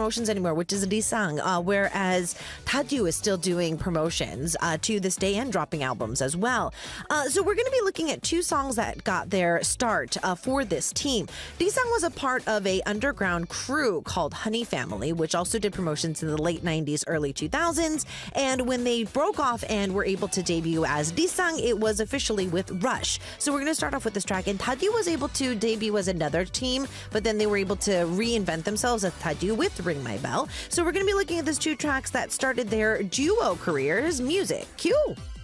promotions anymore, which is Risang, whereas Tadyu is still doing promotions to this day and dropping albums as well. So we're going to be looking at two songs that got their start for this team. Risang was a part of a underground crew called Honey Family, which also did promotions in the late 90s, early 2000s. And when they broke off and were able to debut as Risang, it was officially with Rush. So we're going to start off with this track. And Tadyu was able to debut as another team, but then they were able to reinvent themselves as Tadyu with Ring My Bell. So we're going to be looking at these two tracks that started their duo careers. Music. Cue.